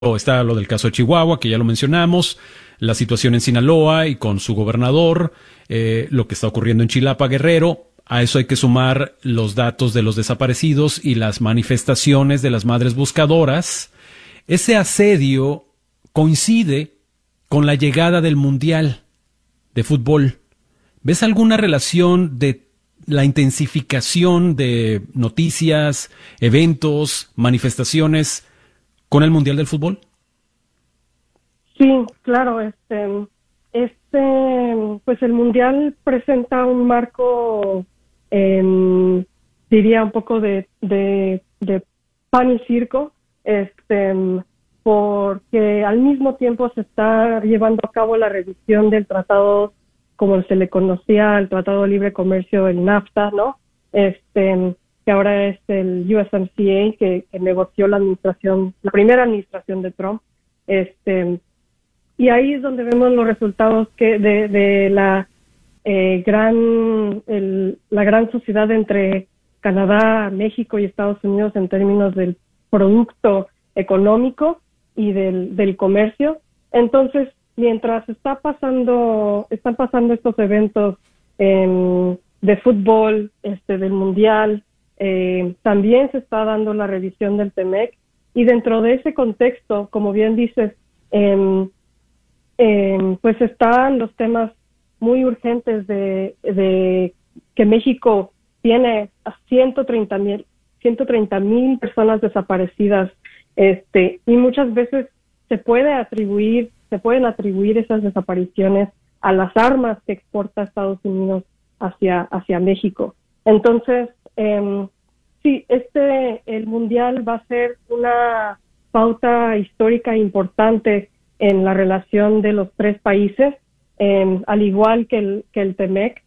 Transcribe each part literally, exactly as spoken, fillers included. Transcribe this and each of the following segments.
está lo del caso de Chihuahua, que ya lo mencionamos, la situación en Sinaloa y con su gobernador, eh, lo que está ocurriendo en Chilapa, Guerrero. A eso hay que sumar los datos de los desaparecidos y las manifestaciones de las madres buscadoras. Ese asedio coincide con la llegada del Mundial de Fútbol. ¿Ves alguna relación de la intensificación de noticias, eventos, manifestaciones con el Mundial del Fútbol? Sí, claro, este, este, pues el Mundial presenta un marco, eh, diría un poco de, de, de pan y circo, este, porque al mismo tiempo se está llevando a cabo la revisión del tratado, como se le conocía, el Tratado de Libre Comercio, el NAFTA, ¿no? Este, que ahora es el U S M C A, que, que negoció la administración, la primera administración de Trump. Este, y ahí es donde vemos los resultados que de, de la eh, gran el, la gran sociedad entre Canadá, México y Estados Unidos en términos del producto económico y del, del comercio. Entonces, mientras está pasando, están pasando estos eventos eh, de fútbol, este, del Mundial, eh, también se está dando la revisión del TEMEC, y dentro de ese contexto, como bien dices, eh, eh, pues están los temas muy urgentes de, de que México tiene a ciento treinta mil personas desaparecidas, este, y muchas veces se puede atribuir, se pueden atribuir esas desapariciones a las armas que exporta Estados Unidos hacia, hacia México. Entonces, eh, sí, este, el Mundial va a ser una pauta histórica importante en la relación de los tres países, eh, al igual que el, que el TEMEC,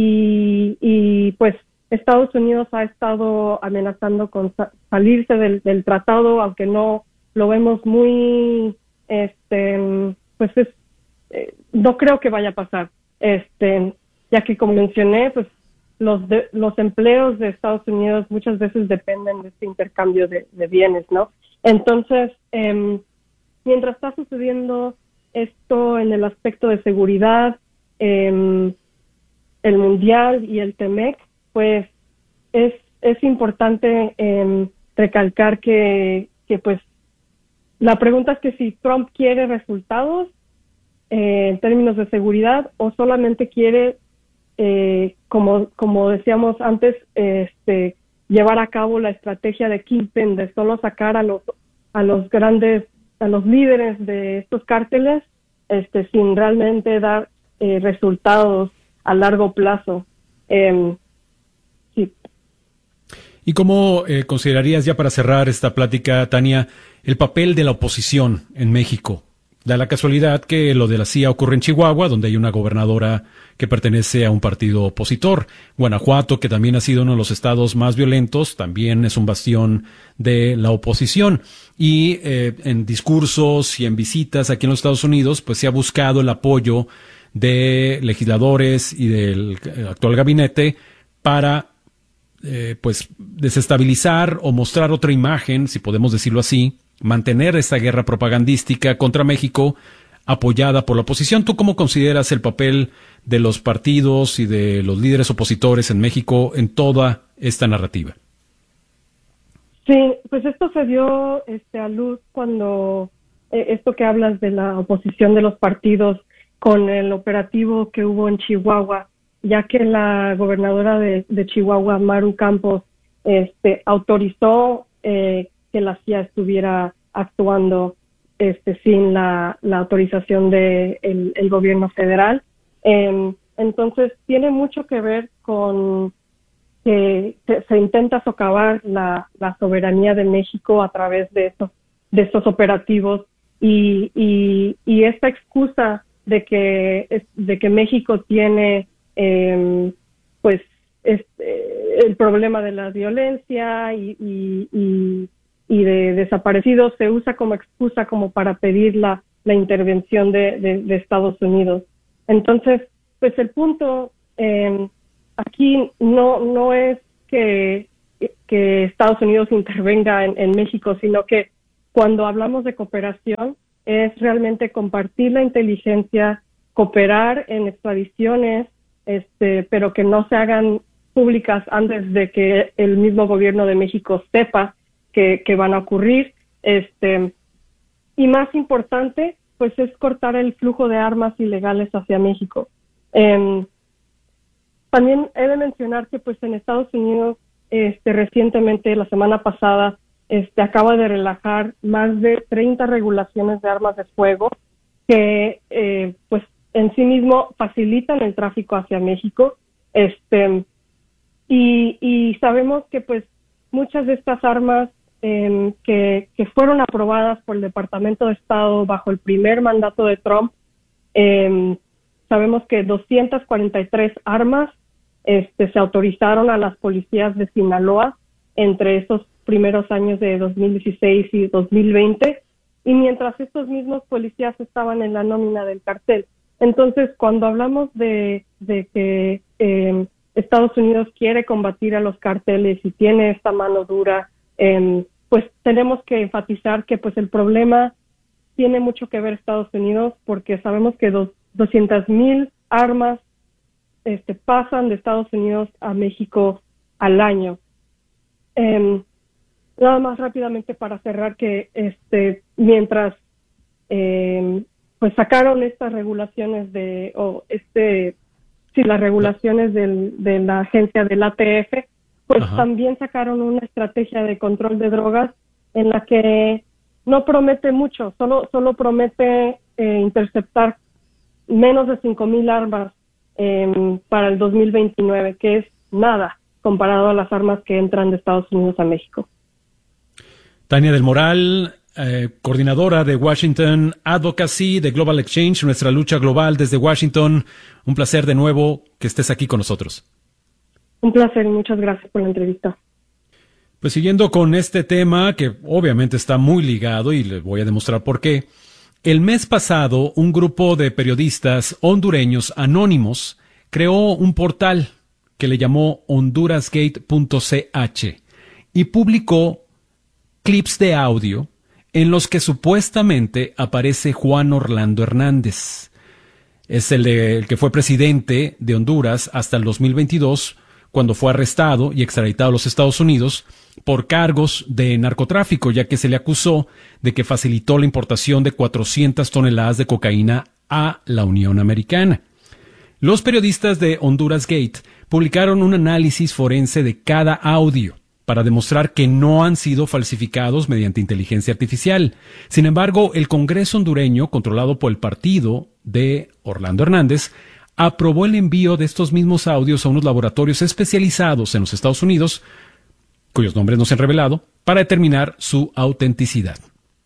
y, y pues Estados Unidos ha estado amenazando con sa- salirse del, del tratado, aunque no lo vemos muy, este, pues es, eh, no creo que vaya a pasar, este, ya que como mencioné, pues los de, los empleos de Estados Unidos muchas veces dependen de este intercambio de, de bienes, ¿no? Entonces, eh, mientras está sucediendo esto en el aspecto de seguridad, eh, el Mundial y el TEMEC, pues es es importante eh, recalcar que, que pues la pregunta es que si Trump quiere resultados eh, en términos de seguridad o solamente quiere, eh, como como decíamos antes, este llevar a cabo la estrategia de Kingpin, de solo sacar a los a los grandes, a los líderes de estos cárteles, este sin realmente dar eh, resultados a largo plazo. Eh, sí. ¿Y cómo eh, considerarías, ya para cerrar esta plática, Tania, el papel de la oposición en México? Da la casualidad que lo de la C I A ocurre en Chihuahua, donde hay una gobernadora que pertenece a un partido opositor. Guanajuato, que también ha sido uno de los estados más violentos, también es un bastión de la oposición. Y eh, en discursos y en visitas aquí en los Estados Unidos, pues se ha buscado el apoyo de legisladores y del actual gabinete para eh, pues desestabilizar o mostrar otra imagen, si podemos decirlo así, mantener esta guerra propagandística contra México apoyada por la oposición. ¿Tú cómo consideras el papel de los partidos y de los líderes opositores en México en toda esta narrativa? Sí, pues esto se dio este, a luz cuando eh, esto que hablas de la oposición de los partidos con el operativo que hubo en Chihuahua, ya que la gobernadora de, de Chihuahua, Maru Campos, este, autorizó eh, que la C I A estuviera actuando este, sin la, la autorización del de el gobierno federal. Eh, entonces, tiene mucho que ver con que se, se intenta socavar la, la soberanía de México a través de estos, de estos operativos y, y, y esta excusa de que de que México tiene eh, pues este, el problema de la violencia y, y, y, y de desaparecidos se usa como excusa como para pedir la, la intervención de, de, de Estados Unidos. Entonces, pues el punto eh, aquí no no es que, que Estados Unidos intervenga en, en México, sino que cuando hablamos de cooperación es realmente compartir la inteligencia, cooperar en extradiciones, este, pero que no se hagan públicas antes de que el mismo gobierno de México sepa que, que van a ocurrir. Este, y más importante, pues es cortar el flujo de armas ilegales hacia México. Eh, también he de mencionar que pues en Estados Unidos, este, recientemente, la semana pasada, este, acaba de relajar más de treinta regulaciones de armas de fuego que eh, pues en sí mismo facilitan el tráfico hacia México. Este, y, y sabemos que pues muchas de estas armas eh, que, que fueron aprobadas por el Departamento de Estado bajo el primer mandato de Trump, eh, sabemos que doscientas cuarenta y tres armas este, se autorizaron a las policías de Sinaloa entre esos primeros años de dos mil dieciséis y dos mil veinte, y mientras estos mismos policías estaban en la nómina del cartel. Entonces, cuando hablamos de, de que eh, Estados Unidos quiere combatir a los carteles y tiene esta mano dura, eh, pues tenemos que enfatizar que pues el problema tiene mucho que ver Estados Unidos, porque sabemos que dos, doscientas mil armas este, pasan de Estados Unidos a México al año. Eh, nada más rápidamente para cerrar que este mientras eh, pues sacaron estas regulaciones de o este sí las regulaciones del, de la agencia del A T F, pues Ajá. también sacaron una estrategia de control de drogas en la que no promete mucho, solo solo promete eh, interceptar menos de cinco mil armas eh, para el dos mil veintinueve, que es nada comparado a las armas que entran de Estados Unidos a México. Tania del Moral, eh, coordinadora de Washington Advocacy de Global Exchange, nuestra lucha global desde Washington. Un placer de nuevo que estés aquí con nosotros. Un placer y muchas gracias por la entrevista. Pues siguiendo con este tema, que obviamente está muy ligado y les voy a demostrar por qué. El mes pasado, un grupo de periodistas hondureños anónimos creó un portal que le llamó hondurasgate punto c h y publicó clips de audio en los que supuestamente aparece Juan Orlando Hernández. Es el, de, el que fue presidente de Honduras hasta el dos mil veintidós, cuando fue arrestado y extraditado a los Estados Unidos por cargos de narcotráfico, ya que se le acusó de que facilitó la importación de cuatrocientas toneladas de cocaína a la Unión Americana. Los periodistas de Honduras Gate publicaron un análisis forense de cada audio para demostrar que no han sido falsificados mediante inteligencia artificial. Sin embargo, el Congreso hondureño, controlado por el partido de Orlando Hernández, aprobó el envío de estos mismos audios a unos laboratorios especializados en los Estados Unidos, cuyos nombres no se han revelado, para determinar su autenticidad.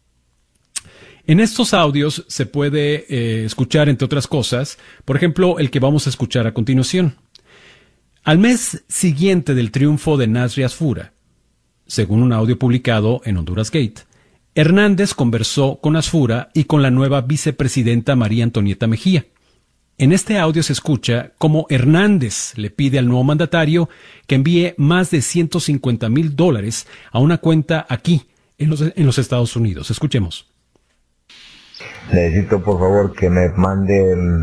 En estos audios se puede eh, escuchar, entre otras cosas, por ejemplo, el que vamos a escuchar a continuación. Al mes siguiente del triunfo de Nasri Asfura, según un audio publicado en Honduras Gate, Hernández conversó con Asfura y con la nueva vicepresidenta María Antonieta Mejía. En este audio se escucha cómo Hernández le pide al nuevo mandatario que envíe más de ciento cincuenta mil dólares a una cuenta aquí, en los, en los Estados Unidos. Escuchemos. Necesito, por favor, que me manden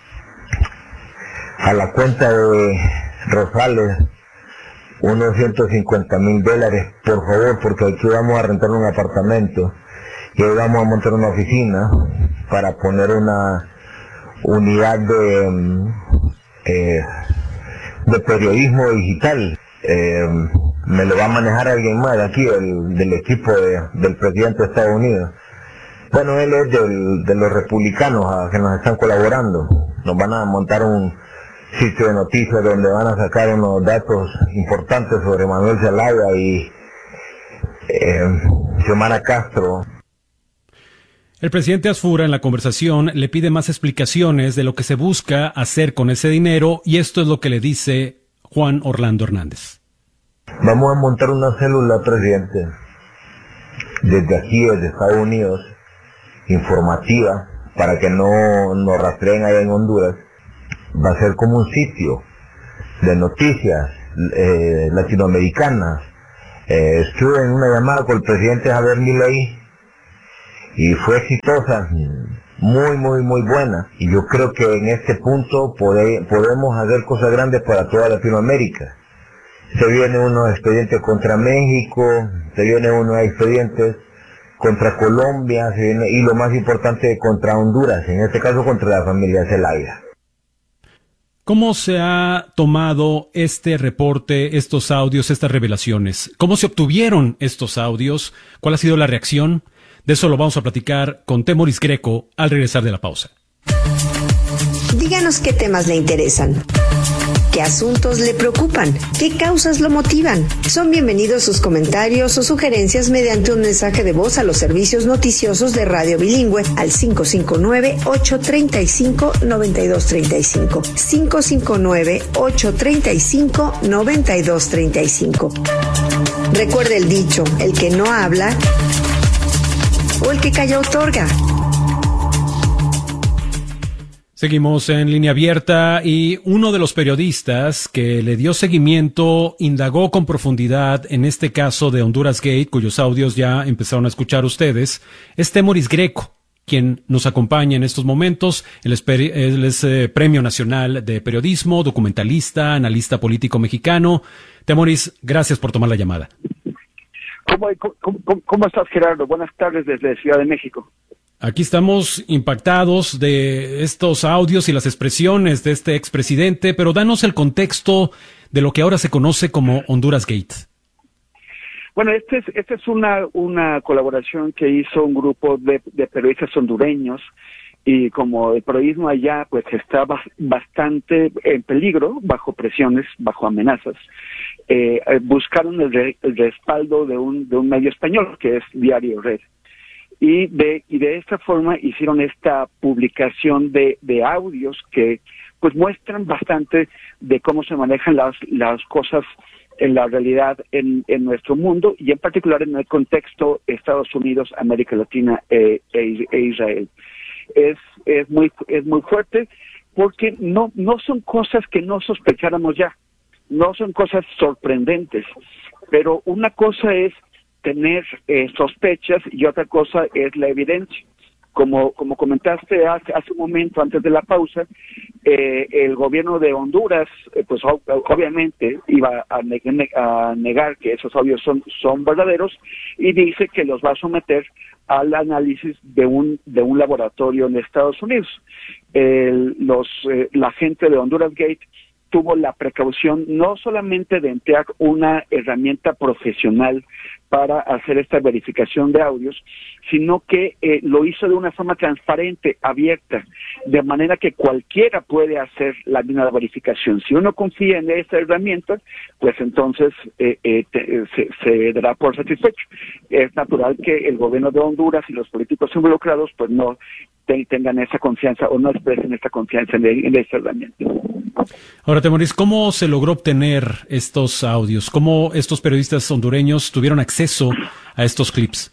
a la cuenta de Rosales unos ciento cincuenta mil dólares, por favor, porque aquí vamos a rentar un apartamento y hoy vamos a montar una oficina para poner una unidad de, eh, de periodismo digital. Eh, me lo va a manejar alguien más de aquí, el, del equipo de, del presidente de Estados Unidos. Bueno, él es del, de los republicanos a, que nos están colaborando. Nos van a montar un sitio de noticias donde van a sacar unos datos importantes sobre Manuel Zelaya y eh, Xiomara Castro. El presidente Asfura en la conversación le pide más explicaciones de lo que se busca hacer con ese dinero, y esto es lo que le dice Juan Orlando Hernández. Vamos a montar una célula, presidente, desde aquí, desde Estados Unidos, informativa, para que no nos rastreen allá en Honduras. Va a ser como un sitio de noticias eh, latinoamericanas. Eh, estuve en una llamada con el presidente Javier Milei y fue exitosa, muy, muy, muy buena. Y yo creo que en este punto pode, podemos hacer cosas grandes para toda Latinoamérica. Se vienen unos expedientes contra México, se vienen unos expedientes contra Colombia, se viene, y lo más importante, contra Honduras, en este caso contra la familia Zelaya. ¿Cómo se ha tomado este reporte, estos audios, estas revelaciones? ¿Cómo se obtuvieron estos audios? ¿Cuál ha sido la reacción? De eso lo vamos a platicar con Temoris Greco al regresar de la pausa. Díganos qué temas le interesan, qué asuntos le preocupan, qué causas lo motivan. Son bienvenidos sus comentarios o sugerencias mediante un mensaje de voz a los servicios noticiosos de Radio Bilingüe al cinco cinco nueve, ocho tres cinco, nueve dos tres cinco. cinco cinco nueve, ocho tres cinco, nueve dos tres cinco. Recuerde el dicho, el que no habla o el que calla otorga. Seguimos en línea abierta y uno de los periodistas que le dio seguimiento indagó con profundidad en este caso de Honduras Gate, cuyos audios ya empezaron a escuchar ustedes, es Temoris Greco, quien nos acompaña en estos momentos. Él es, él es eh, Premio Nacional de Periodismo, documentalista, analista político mexicano. Temoris, gracias por tomar la llamada. ¿Cómo, cómo, cómo estás, Gerardo? Buenas tardes desde Ciudad de México. Aquí estamos impactados de estos audios y las expresiones de este expresidente, pero danos el contexto de lo que ahora se conoce como Honduras Gate. Bueno, esta es, este es una, una colaboración que hizo un grupo de, de periodistas hondureños, y como el periodismo allá pues está bastante en peligro, bajo presiones, bajo amenazas, eh, buscaron el, re, el respaldo de un, de un medio español que es Diario Red. Y de, y de esta forma hicieron esta publicación de, de audios que pues muestran bastante de cómo se manejan las, las cosas en la realidad en, en nuestro mundo, y en particular en el contexto Estados Unidos, América Latina e, e, e Israel. Es, es muy, es muy fuerte porque no, no son cosas que no sospecháramos ya, no son cosas sorprendentes, pero una cosa es tener eh, sospechas y otra cosa es la evidencia. Como como comentaste hace, hace un momento antes de la pausa, eh, el gobierno de Honduras, eh, pues ob obviamente iba a, ne a negar que esos audios son, son verdaderos, y dice que los va a someter al análisis de un de un laboratorio en Estados Unidos. El, los eh, la gente de Honduras Gate tuvo la precaución no solamente de emplear una herramienta profesional para hacer esta verificación de audios, sino que eh, lo hizo de una forma transparente, abierta, de manera que cualquiera puede hacer la misma verificación. Si uno confía en esta herramienta, pues entonces eh, eh, te, se, se dará por satisfecho. Es natural que el gobierno de Honduras y los políticos involucrados pues no te, tengan esa confianza o no expresen esta confianza en, el, en esta herramienta. Ahora, Temoris, ¿cómo se logró obtener estos audios? ¿Cómo estos periodistas hondureños tuvieron acceso a estos clips?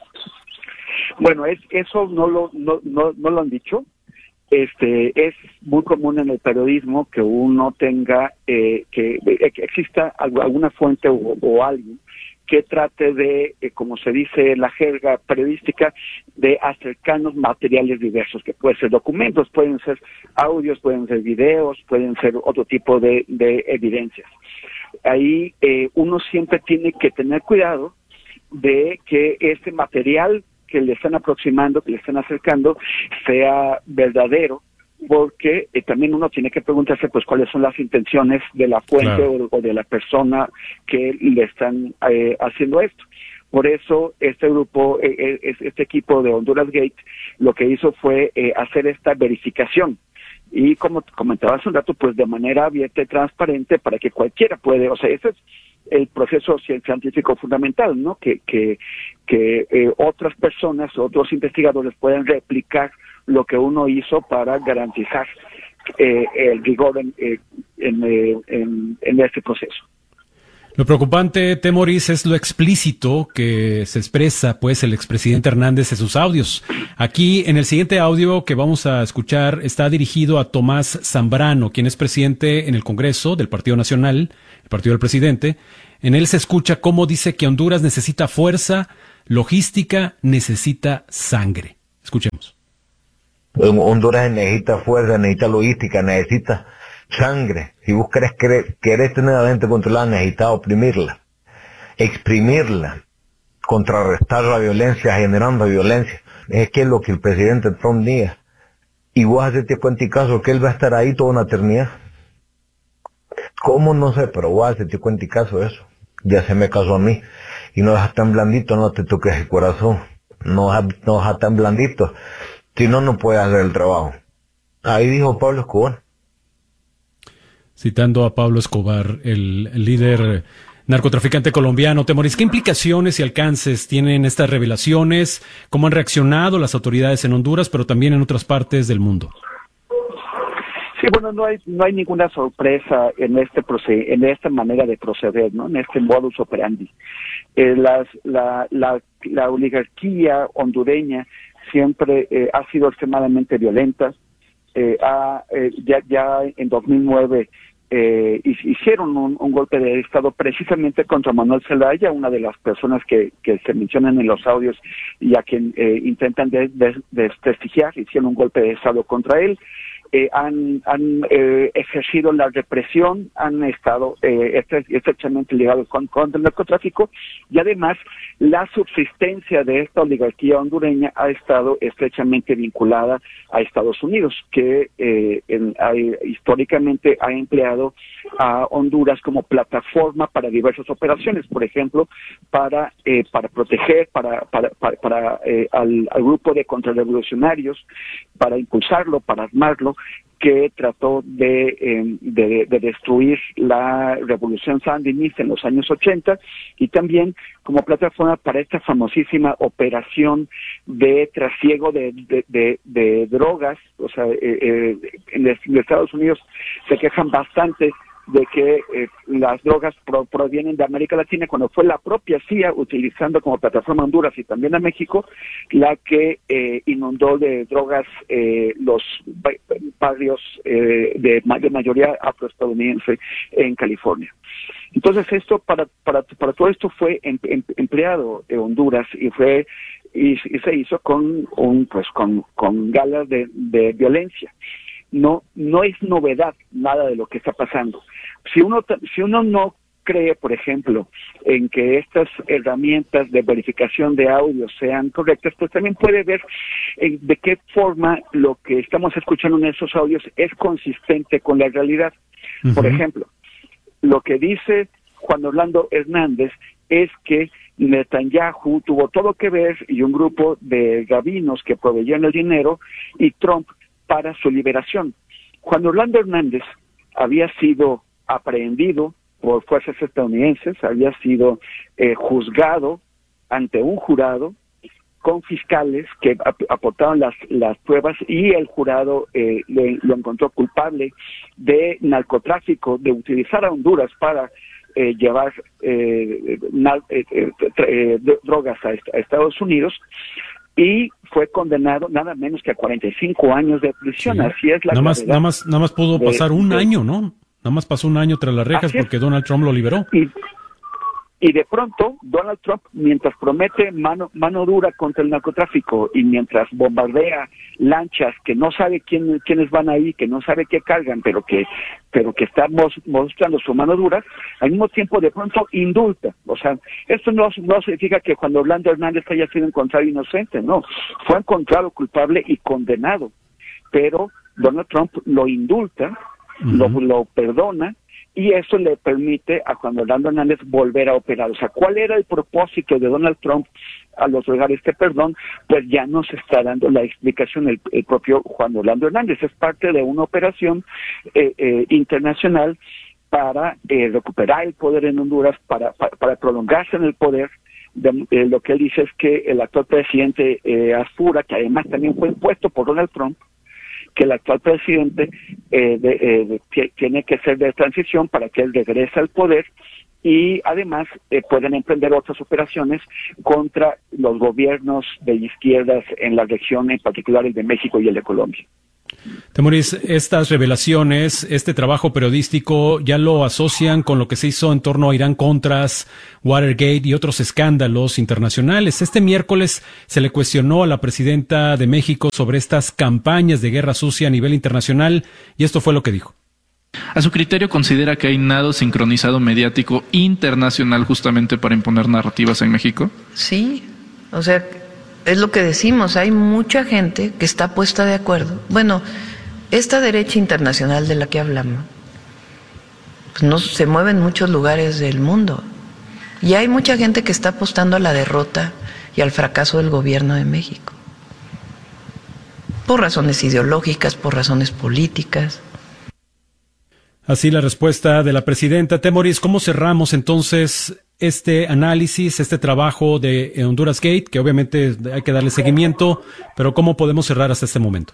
Bueno, es, eso no lo no, no, no lo han dicho. Este es muy común en el periodismo que uno tenga eh, que, que exista alguna fuente o, o alguien que trate de, eh, como se dice en la jerga periodística, de acercarnos materiales diversos, que pueden ser documentos, pueden ser audios, pueden ser videos, pueden ser otro tipo de, de evidencias. Ahí eh, uno siempre tiene que tener cuidado de que este material que le están aproximando, que le están acercando, sea verdadero, porque eh, también uno tiene que preguntarse pues cuáles son las intenciones de la fuente, claro, o, o de la persona que le están eh, haciendo esto. Por eso este grupo, eh, este equipo de Honduras Gate, lo que hizo fue eh, hacer esta verificación. Y como comentaba hace un rato, pues de manera abierta y transparente para que cualquiera puede, o sea, ese es el proceso científico fundamental, ¿no? Que, que, que eh, otras personas, otros investigadores puedan replicar lo que uno hizo para garantizar eh, el rigor en, eh, en, eh, en, en este proceso. Lo preocupante, Temoris, es lo explícito que se expresa, pues, el expresidente Hernández en sus audios. Aquí, en el siguiente audio que vamos a escuchar, está dirigido a Tomás Zambrano, quien es presidente en el Congreso del Partido Nacional, el partido del presidente. En él se escucha cómo dice que Honduras necesita fuerza, logística necesita sangre. Escuchemos. Honduras necesita fuerza, necesita logística, necesita sangre. Si vos querés, querés, querés tener a la gente controlada, necesitas oprimirla, exprimirla, contrarrestar la violencia, generando violencia. Es que es lo que el presidente Trump niega. Y vos hacete cuenta y caso que él va a estar ahí toda una eternidad. ¿Cómo? No sé, pero vos hacete cuenta y caso de eso. Ya se me casó a mí. Y no dejas tan blandito, no te toques el corazón. No dejas no deja tan blandito. Si no, no puedes hacer el trabajo. Ahí dijo Pablo Escobar. Citando a Pablo Escobar, el, el líder narcotraficante colombiano. Temoris, ¿qué implicaciones y alcances tienen estas revelaciones? ¿Cómo han reaccionado las autoridades en Honduras, pero también en otras partes del mundo? Sí, bueno, no hay no hay ninguna sorpresa en este proced- en esta manera de proceder, ¿no? En este modus operandi. Eh, las, la, la, la oligarquía hondureña siempre eh, ha sido extremadamente violenta. Eh, ha, eh, ya, ya en dos mil nueve eh, hicieron un, un golpe de Estado precisamente contra Manuel Zelaya, una de las personas que, que se mencionan en los audios y a quien eh, intentan de, de, desprestigiar. Hicieron un golpe de Estado contra él. Eh, han, han eh, ejercido la represión, han estado eh, estrechamente ligados con, con el narcotráfico, y además la subsistencia de esta oligarquía hondureña ha estado estrechamente vinculada a Estados Unidos, que eh, en, hay, históricamente ha empleado a Honduras como plataforma para diversas operaciones, por ejemplo, para eh, para proteger para para para, para eh, al, al grupo de contrarrevolucionarios, para impulsarlo, para armarlo, que trató de, eh, de, de destruir la revolución sandinista en los años ochenta, y también como plataforma para esta famosísima operación de trasiego de, de, de, de drogas. O sea, eh, eh, en, en Estados Unidos se quejan bastante de que eh, las drogas pro, provienen de América Latina, cuando fue la propia C I A, utilizando como plataforma Honduras y también a México, la que eh, inundó de drogas eh, los barrios eh, de, de mayoría afroestadounidense en California. Entonces esto, para para para todo esto fue em, em, empleado en Honduras, y fue y, y se hizo con un pues con con galas de, de violencia. No no es novedad nada de lo que está pasando. Si uno si uno no cree, por ejemplo, en que estas herramientas de verificación de audio sean correctas, pues también puede ver en de qué forma lo que estamos escuchando en esos audios es consistente con la realidad. Uh-huh. Por ejemplo, lo que dice Juan Orlando Hernández es que Netanyahu tuvo todo que ver, y un grupo de rabinos que proveían el dinero, y Trump, para su liberación. Juan Orlando Hernández había sido aprehendido por fuerzas estadounidenses, había sido eh, juzgado ante un jurado con fiscales que ap- aportaron las las pruebas, y el jurado eh, le, lo encontró culpable de narcotráfico, de utilizar a Honduras para eh, llevar eh, na- eh, eh, eh, drogas a, est- a Estados Unidos, y fue condenado nada menos que a cuarenta y cinco años de prisión. Sí. Así es la nada más, nada más, nada más pudo de, pasar un de, año, ¿no? Nada más pasó un año tras las rejas porque Donald Trump lo liberó. Y, y de pronto, Donald Trump, mientras promete mano, mano dura contra el narcotráfico, y mientras bombardea lanchas que no sabe quién, quiénes van ahí, que no sabe qué cargan, pero que pero que estamos mostrando su mano dura, al mismo tiempo de pronto indulta. O sea, esto no, no significa que Juan Orlando Hernández haya sido encontrado inocente, no, fue encontrado culpable y condenado, pero Donald Trump lo indulta, uh-huh. lo, lo perdona, y eso le permite a Juan Orlando Hernández volver a operar. O sea, ¿cuál era el propósito de Donald Trump al otorgar este perdón? Pues ya nos está dando la explicación el, el propio Juan Orlando Hernández. Es parte de una operación eh, eh, internacional para eh, recuperar el poder en Honduras, para, para, para prolongarse en el poder. De, eh, lo que él dice es que el actual presidente eh, Asfura, que además también fue impuesto por Donald Trump, que el actual presidente eh, de, eh, de, tiene que ser de transición para que él regrese al poder, y además eh, pueden emprender otras operaciones contra los gobiernos de izquierdas en la región, en particular el de México y el de Colombia. Temoris, estas revelaciones, este trabajo periodístico, ya lo asocian con lo que se hizo en torno a Irán-Contras, Watergate y otros escándalos internacionales. Este miércoles se le cuestionó a la presidenta de México sobre estas campañas de guerra sucia a nivel internacional, y esto fue lo que dijo. ¿A su criterio considera que hay nado sincronizado mediático internacional justamente para imponer narrativas en México? Sí, o sea, es lo que decimos, hay mucha gente que está puesta de acuerdo. Bueno, esta derecha internacional de la que hablamos, pues no se mueve en muchos lugares del mundo. Y hay mucha gente que está apostando a la derrota y al fracaso del gobierno de México. Por razones ideológicas, por razones políticas. Así la respuesta de la presidenta. Temoris, ¿cómo cerramos entonces este análisis, este trabajo de Honduras Gate, que obviamente hay que darle seguimiento, pero cómo podemos cerrar hasta este momento?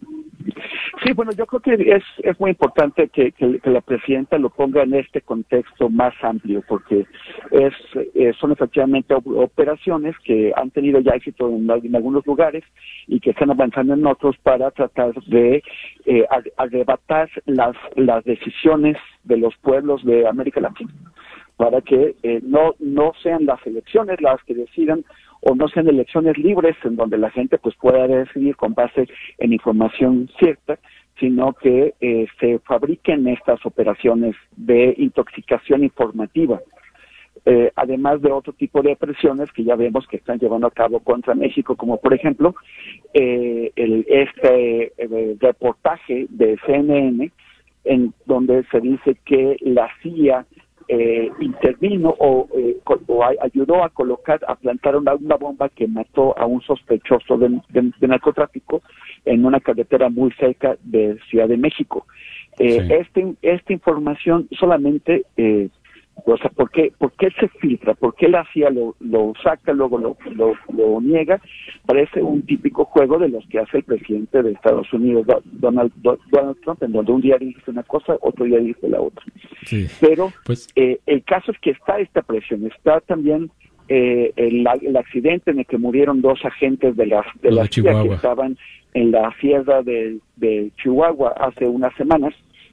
Sí, bueno, yo creo que es, es muy importante que, que, que la presidenta lo ponga en este contexto más amplio, porque es eh, son efectivamente operaciones que han tenido ya éxito en, en algunos lugares y que están avanzando en otros para tratar de eh, arrebatar las, las decisiones de los pueblos de América Latina, para que eh, no, no sean las elecciones las que decidan, o no sean elecciones libres en donde la gente pues pueda decidir con base en información cierta, sino que eh, se fabriquen estas operaciones de intoxicación informativa, eh, además de otro tipo de presiones que ya vemos que están llevando a cabo contra México, como por ejemplo eh, el, este eh, reportaje de C N N en donde se dice que la C I A Eh, intervino o, eh, o ayudó a colocar, a plantar una, una bomba que mató a un sospechoso de, de, de narcotráfico en una carretera muy cerca de Ciudad de México. Eh, sí. este, esta información solamente, eh, o sea, ¿por qué, ¿por qué se filtra? ¿Por qué la C I A lo, lo saca, luego lo, lo, lo niega? Parece un típico juego de los que hace el presidente de Estados Unidos, Donald, Donald Trump, en donde un día dice una cosa, otro día dice la otra. Sí. Pero pues, eh, el caso es que está esta presión, está también eh, el, el accidente en el que murieron dos agentes de la, de la C I A que estaban en la sierra de, de Chihuahua hace unas semanas,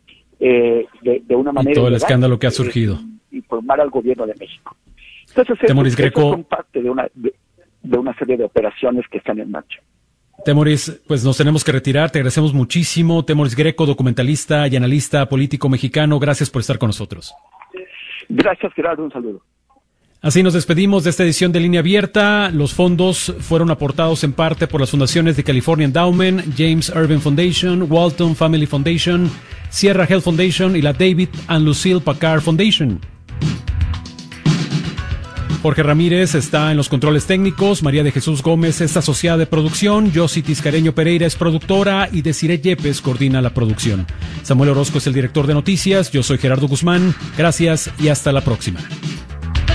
eh, de, de una manera... Y todo el ilegal, escándalo que ha surgido. Eh, informar al gobierno de México. Entonces, Temoris eso, Greco, eso son parte de una, de, de una serie de operaciones que están en marcha. Temoris, pues nos tenemos que retirar, te agradecemos muchísimo. Temoris Greco, documentalista y analista político mexicano, gracias por estar con nosotros. Gracias, Gerardo, un saludo. Así nos despedimos de esta edición de Línea Abierta. Los fondos fueron aportados en parte por las fundaciones de California Endowment, James Irving Foundation, Walton Family Foundation, Sierra Health Foundation y la David and Lucille Packard Foundation. Jorge Ramírez está en los controles técnicos, María de Jesús Gómez es asociada de producción, Yossi Tiscareño Pereira es productora y Desiree Yepes coordina la producción. Samuel Orozco es el director de noticias, yo soy Gerardo Guzmán, gracias y hasta la próxima.